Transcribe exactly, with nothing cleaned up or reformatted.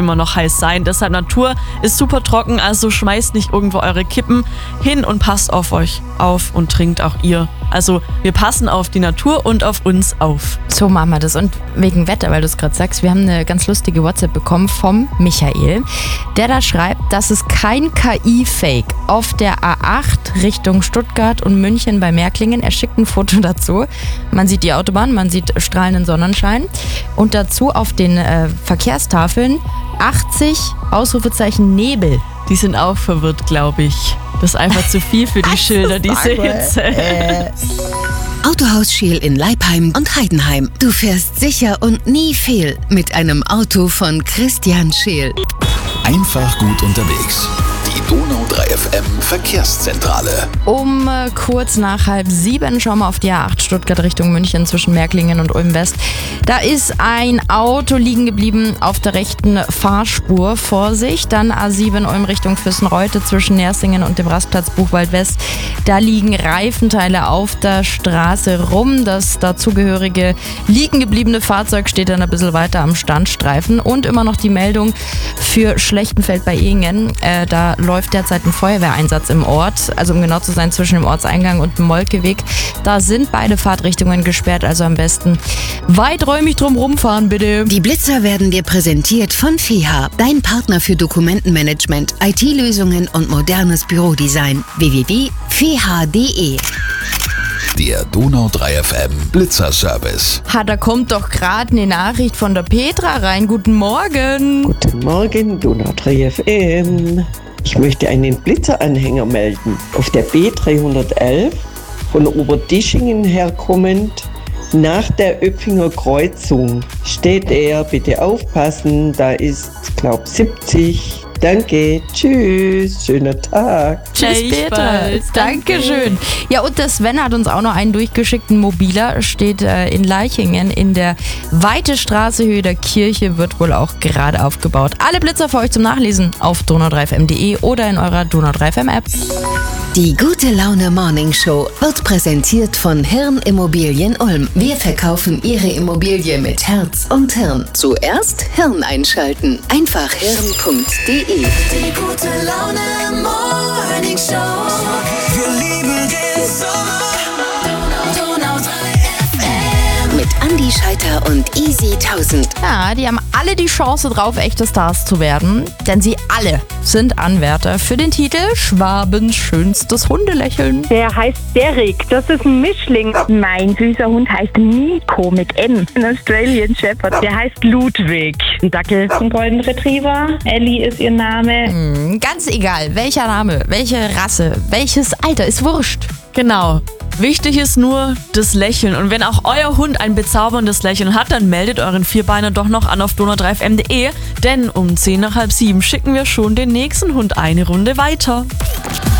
immer noch heiß sein. Deshalb Natur ist super trocken, also schmeißt nicht irgendwo eure Kippen hin und passt auf euch auf und trinkt auch ihr. Also wir passen auf die Natur und auf uns auf. So machen wir das. Und wegen Wetter, weil du es gerade sagst, wir haben eine ganz lustige WhatsApp bekommen vom Michael, der da schreibt, dass es kein K I-Fake auf der A acht Richtung Stuttgart und München bei Meerklingen. Er schickt ein Foto dazu. Man sieht die Autobahn, man sieht strahlenden Sonnenschein und dazu auf den äh, Verkehrstafeln achtzig Ausrufezeichen Nebel. Die sind auch verwirrt, glaube ich. Das ist einfach zu viel für die Schilder, diese Hitze. Äh. Autohaus Scheel in Leipheim und Heidenheim. Du fährst sicher und nie fehl mit einem Auto von Christian Scheel. Einfach gut unterwegs. Die Donau drei F M Verkehrszentrale. Um äh, kurz nach halb sieben schauen wir auf die A acht Stuttgart Richtung München zwischen Meerklingen und Ulm West. Da ist ein Auto liegen geblieben auf der rechten Fahrspur. Vorsicht, dann A sieben Ulm Richtung Füssenreute zwischen Nersingen und dem Rastplatz Buchwald West. Da liegen Reifenteile auf der Straße rum. Das dazugehörige liegen gebliebene Fahrzeug steht dann ein bisschen weiter am Standstreifen. Und immer noch die Meldung für Schlechtenfeld bei Ehingen. Äh, da läuft derzeit ein Feuerwehreinsatz im Ort, also um genau zu sein zwischen dem Ortseingang und dem Molkeweg. Da sind beide Fahrtrichtungen gesperrt, also am besten weiträumig drum rumfahren, bitte. Die Blitzer werden dir präsentiert von F E H, dein Partner für Dokumentenmanagement, I T-Lösungen und modernes Bürodesign. w w w punkt f e h punkt d e Der Donau drei F M Blitzerservice. Ha, da kommt doch gerade eine Nachricht von der Petra rein. Guten Morgen. Guten Morgen, Donau drei F M. Ich möchte einen Blitzeranhänger melden. Auf der B dreihundertelf von Oberdischingen herkommend nach der Öpfinger Kreuzung steht er. Bitte aufpassen, da ist, glaub siebzig. Danke, tschüss, schöner Tag. Tschüss, Petra. Dankeschön. Ja, und der Sven hat uns auch noch einen durchgeschickt. Ein Mobiler steht äh, in Leichingen in der Weite Straße, Höhe der Kirche, wird wohl auch gerade aufgebaut. Alle Blitzer für euch zum Nachlesen auf donau drei f m punkt d e oder in eurer Donau drei F M App. Die Gute Laune Morning Show wird präsentiert von Hirn Immobilien Ulm. Wir verkaufen Ihre Immobilie mit Herz und Hirn. Zuerst Hirn einschalten. Einfach hirn punkt d e. Die Gute Laune Morning Show. Wir lieben den Sommer. Donau drei F M. Mit Andi Scheiter und Easy tausend. Ja, die haben alle die Chance drauf, echte Stars zu werden, denn sie alle sind Anwärter für den Titel Schwabens schönstes Hundelächeln. Der heißt Derek, das ist ein Mischling. Mein süßer Hund heißt Nico mit M. Ein Australian Shepherd, der heißt Ludwig. Ein Dackel, ein Golden Retriever. Ellie ist ihr Name. Hm, ganz egal, welcher Name, welche Rasse, welches Alter, ist wurscht. Genau. Wichtig ist nur das Lächeln. Und wenn auch euer Hund ein bezauberndes Lächeln hat, dann meldet euren Vierbeiner doch noch an auf donau drei f m punkt d e. Denn um zehn nach halb sieben schicken wir schon den nächsten Hund eine Runde weiter.